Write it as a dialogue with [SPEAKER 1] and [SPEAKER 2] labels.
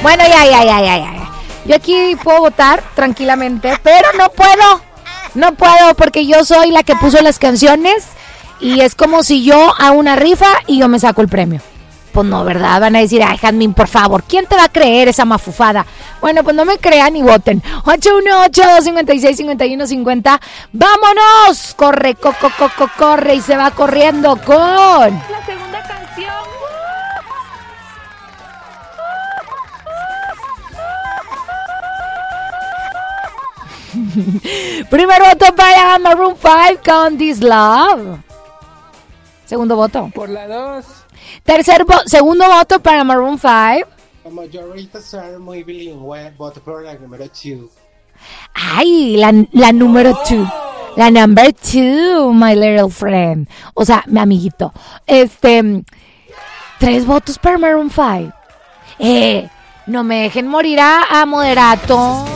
[SPEAKER 1] Bueno, ya. Yo aquí puedo votar tranquilamente, pero no puedo porque yo soy la que puso las canciones y es como si yo hago una rifa y yo me saco el premio. Pues no, ¿verdad? Van a decir, ay, Jazmín, por favor, ¿quién te va a creer esa mafufada? Bueno, pues no me crean y voten. 818-256-5150. ¡Vámonos! Corre, corre y se va corriendo con...
[SPEAKER 2] La segunda canción.
[SPEAKER 1] Primer voto para Maroon 5 con This Love. Segundo voto.
[SPEAKER 3] Por la 2.
[SPEAKER 1] Segundo voto para Maroon 5.
[SPEAKER 4] Como yo ahorita soy muy bilingüe, voto por la número 2.
[SPEAKER 1] Ay, la número 2. La number 2, my little friend. O sea, mi amiguito. 3 votos para Maroon 5. No me dejen morir a moderato.